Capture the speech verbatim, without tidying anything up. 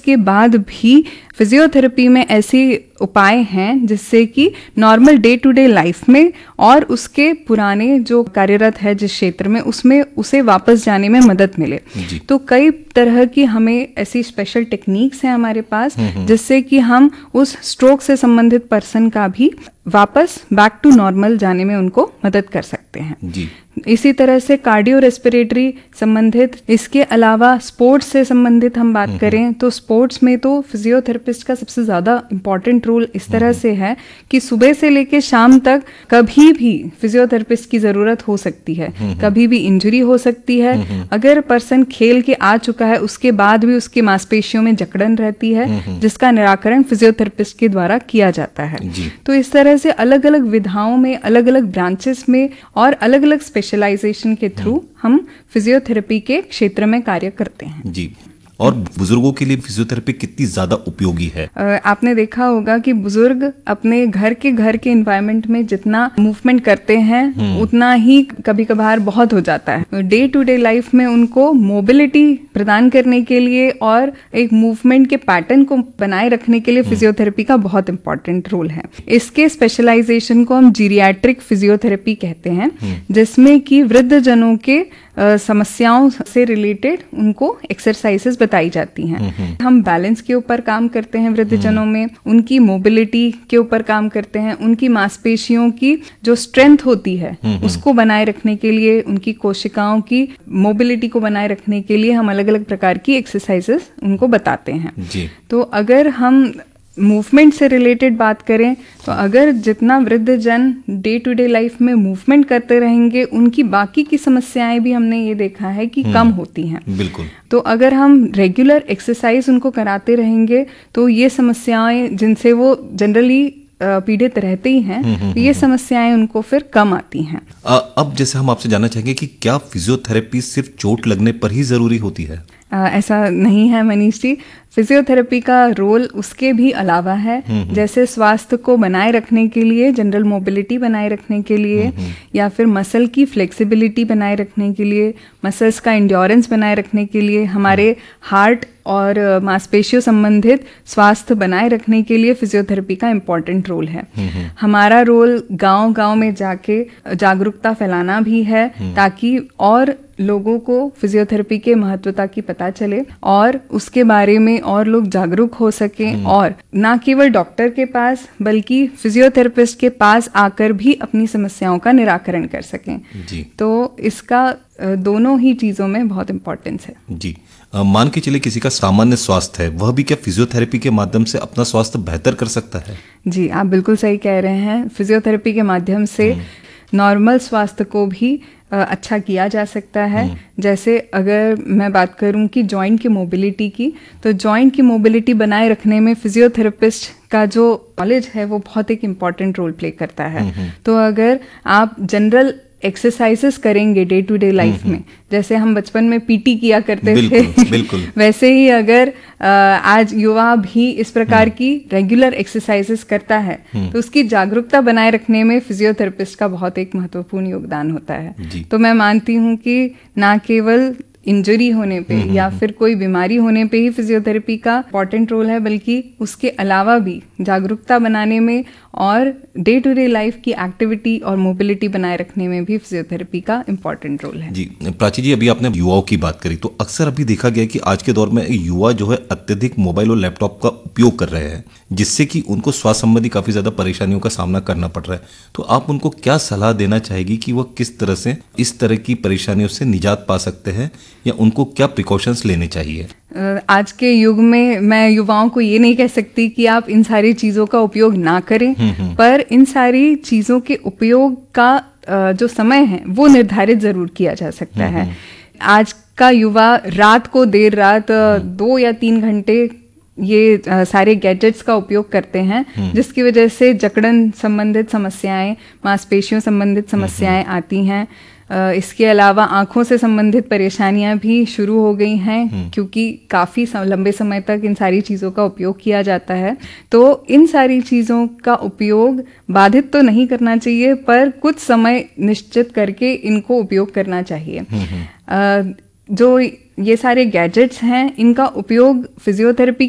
के बाद भी फिजियोथेरेपी में ऐसे उपाय हैं जिससे कि normal day to day life में और उसके पुराने जो कार्यरत है जिस क्षेत्र में उसमें उसे वापस जाने में मदद मिले। तो कई तरह की हमें ऐसी स्पेशल टेक्निक्स हैं हमारे पास जिससे कि हम उस स्ट्रोक से संबंधित पर्सन का भी वापस बैक टू नॉर्मल जाने में उनको मदद कर सकते हैं जी। इसी तरह से कार्डियो रेस्पिरेटरी संबंधित, इसके अलावा स्पोर्ट्स से संबंधित हम बात करें तो स्पोर्ट्स में तो फिजियोथेरेपिस्ट का सबसे ज़्यादा इम्पॉर्टेंट रोल इस तरह से है कि सुबह से लेकर शाम तक कभी भी फिजियोथेरेपिस्ट की ज़रूरत हो सकती है, कभी भी इंजरी हो सकती है। अगर पर्सन खेल के आ चुका है उसके बाद भी उसकी मांसपेशियों में जकड़न रहती है जिसका निराकरण फिजियोथेरेपिस्ट के द्वारा किया जाता है। तो इस तरह से अलग अलग विधाओं में, अलग अलग ब्रांचेस में और अलग अलग स्पेशलाइजेशन के थ्रू हम फिजियोथेरेपी के क्षेत्र में कार्य करते हैं जी। और बुजुर्गों के लिए फिजियोथेरेपी कितनी ज्यादा उपयोगी है? आपने देखा होगा कि बुजुर्ग अपने घर के घर के एनवायरनमेंट में जितना मूवमेंट करते हैं उतना ही कभी कभार बहुत हो जाता है। डे टू डे लाइफ में उनको मोबिलिटी प्रदान करने के लिए और एक मूवमेंट के पैटर्न को बनाए रखने के लिए फिजियोथेरेपी का बहुत इंपॉर्टेंट रोल है। इसके स्पेशलाइजेशन को हम जीरियाट्रिक फिजियोथेरेपी कहते हैं, जिसमें कि वृद्ध जनों के Uh, समस्याओं से रिलेटेड उनको एक्सरसाइजेस बताई जाती हैं। हम बैलेंस के ऊपर काम करते हैं वृद्ध जनों में, उनकी मोबिलिटी के ऊपर काम करते हैं, उनकी मांसपेशियों की जो स्ट्रेंथ होती है उसको बनाए रखने के लिए, उनकी कोशिकाओं की मोबिलिटी को बनाए रखने के लिए हम अलग अलग प्रकार की एक्सरसाइजेस उनको बताते हैं जी। तो अगर हम मूवमेंट से रिलेटेड बात करें तो अगर जितना वृद्ध जन डे टू डे लाइफ में मूवमेंट करते रहेंगे उनकी बाकी की समस्याएं भी हमने ये देखा है कि कम होती हैं। बिल्कुल। तो अगर हम रेगुलर एक्सरसाइज उनको कराते रहेंगे तो ये समस्याएं जिनसे वो जनरली पीड़ित रहते ही हैं, तो ये समस्याएं उनको फिर कम आती हैं। अब जैसे हम आपसे जानना चाहेंगे कि क्या फिजियोथेरेपी सिर्फ चोट लगने पर ही जरूरी होती है? आ, ऐसा नहीं है मनीष जी, फिजियोथेरेपी का रोल उसके भी अलावा है। जैसे स्वास्थ्य को बनाए रखने के लिए, जनरल मोबिलिटी बनाए रखने के लिए, या फिर मसल की फ्लेक्सिबिलिटी बनाए रखने के लिए, मसल्स का एंड्योरेंस बनाए रखने के लिए, हमारे हार्ट और मांसपेशियों संबंधित स्वास्थ्य बनाए रखने के लिए फिजियोथेरेपी का इम्पोर्टेंट रोल है। हमारा रोल गांव गांव में जाके जागरूकता फैलाना भी है ताकि और लोगों को फिजियोथेरेपी के महत्वता की पता चले और उसके बारे में और लोग जागरूक हो सकें और ना केवल डॉक्टर के पास बल्कि फिजियोथेरेपिस्ट के पास आकर भी अपनी समस्याओं का निराकरण कर सकें जी। तो इसका दोनों ही चीजों में बहुत इम्पोर्टेंस है जी। मान के चले किसी का सामान्य स्वास्थ्य है, वह भी क्या फिजियोथेरेपी के माध्यम से अपना स्वास्थ्य बेहतर कर सकता है? जी, आप बिल्कुल सही कह रहे हैं। फिजियोथेरेपी के माध्यम से नॉर्मल स्वास्थ्य को भी अच्छा किया जा सकता है। जैसे अगर मैं बात करूं कि जॉइंट की मोबिलिटी की, तो जॉइंट की मोबिलिटी बनाए रखने में फिजियोथेरेपिस्ट का जो नॉलेज है वो बहुत एक इम्पॉर्टेंट रोल प्ले करता है। तो अगर आप जनरल एक्सरसाइजेस करेंगे डे टू डे लाइफ में, जैसे हम बचपन में पीटी किया करते बिल्कुल, थे बिल्कुल। वैसे ही अगर आ, आज युवा भी इस प्रकार की रेगुलर एक्सरसाइजेस करता है तो उसकी जागरूकता बनाए रखने में फिजियोथेरेपिस्ट का बहुत एक महत्वपूर्ण योगदान होता है। तो मैं मानती हूँ कि ना केवल इंजरी होने पे या फिर कोई बीमारी होने पे ही फिजियोथेरेपी का इम्पोर्टेंट रोल है, बल्कि उसके अलावा भी जागरूकता बनाने में और डे टू डे लाइफ की एक्टिविटी और मोबिलिटी बनाए रखने में भी फिजियोथेरेपी का इम्पोर्टेंट रोल है। जी प्राची जी, अभी आपने युवाओं की बात करी, तो अक्सर अभी देखा गया कि आज के दौर में युवा जो है अत्यधिक मोबाइल और लैपटॉप का उपयोग कर रहे हैं, जिससे कि उनको स्वास्थ्य संबंधी काफी ज्यादा परेशानियों का सामना करना पड़ रहा है। तो आप उनको क्या सलाह देना चाहेगी कि वह किस तरह से इस तरह की परेशानियों से निजात पा सकते हैं या उनको क्या प्रिकॉशंस लेने चाहिए? आज के युग में मैं युवाओं को ये नहीं कह सकती कि आप इन सारी चीज़ों का उपयोग ना करें, पर इन सारी चीज़ों के उपयोग का जो समय है वो निर्धारित जरूर किया जा सकता है। आज का युवा रात को देर रात दो या तीन घंटे ये आ, सारे गैजेट्स का उपयोग करते हैं, जिसकी वजह से जकड़न संबंधित समस्याएं, मांसपेशियों संबंधित समस्याएं आती हैं। इसके अलावा आंखों से संबंधित परेशानियां भी शुरू हो गई हैं क्योंकि काफ़ी लंबे समय तक इन सारी चीज़ों का उपयोग किया जाता है। तो इन सारी चीज़ों का उपयोग बाधित तो नहीं करना चाहिए, पर कुछ समय निश्चित करके इनको उपयोग करना चाहिए। जो ये सारे गैजेट्स हैं इनका उपयोग फिजियोथेरेपी